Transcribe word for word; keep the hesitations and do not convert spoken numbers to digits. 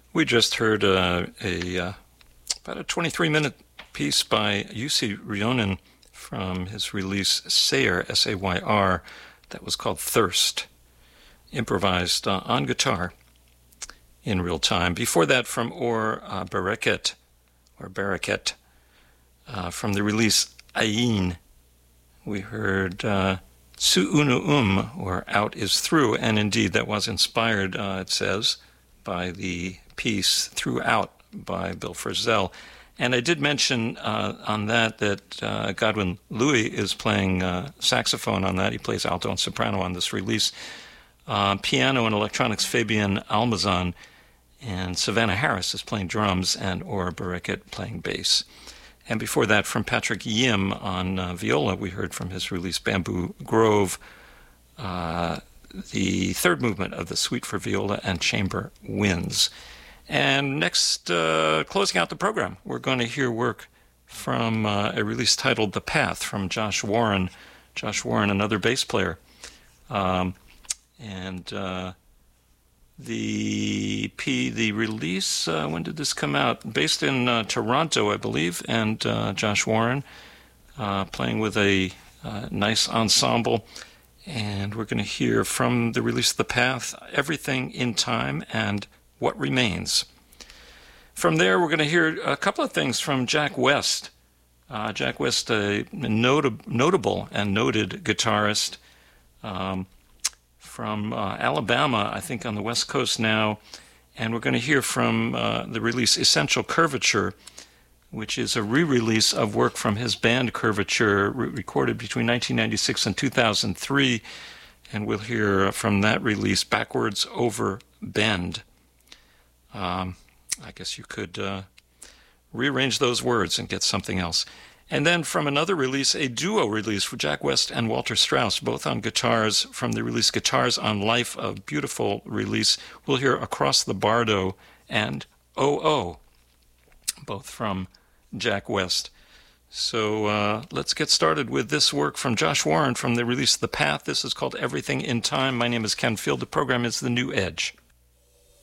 We just heard uh, a uh, about a twenty-three minute piece by Jussi Rionen from his release Sayr, S A Y R, that was called Thirst, improvised uh, on guitar in real time. Before that, from Or uh, Bereket, or Bereket, uh, from the release Ayin, we heard uh, Su Unu Um, or Out is Through, and indeed that was inspired, uh, it says, by the piece Throughout by Bill Frisell. And I did mention uh, on that that uh, Godwin Louis is playing uh, saxophone on that. He plays alto and soprano on this release. Uh, piano and electronics, Fabian Almazan, and Savannah Harris is playing drums, and Or Bereket playing bass. And before that, from Patrick Yim on uh, viola, we heard from his release Bamboo Grove, uh, the third movement of the Suite for Viola and Chamber Winds. And next, uh, closing out the program, we're going to hear work from uh, a release titled The Path from Josh Warren. Josh Warren, another bass player. Um, and uh, the P, the release, uh, when did this come out? Based in uh, Toronto, I believe, and uh, Josh Warren uh, playing with a uh, nice ensemble. And we're going to hear from the release The Path, Everything in Time and What Remains. From there, we're going to hear a couple of things from Jack West. Uh, Jack West, a not- notable and noted guitarist um, from uh, Alabama, I think on the West Coast now. And we're going to hear from uh, the release Essential Curvature, which is a re-release of work from his band Curvature, re- recorded between nineteen ninety-six and two thousand three. And we'll hear from that release Backwards Over Bend. Um, I guess you could uh, rearrange those words and get something else. And then from another release, a duo release for Jack West and Walter Strauss, both on guitars, from the release Guitars on Life, a beautiful release. We'll hear Across the Bardo and Oh Oh, both from Jack West. So uh, let's get started with this work from Josh Warren from the release The Path. This is called Everything in Time. My name is Ken Field. The program is The New Edge.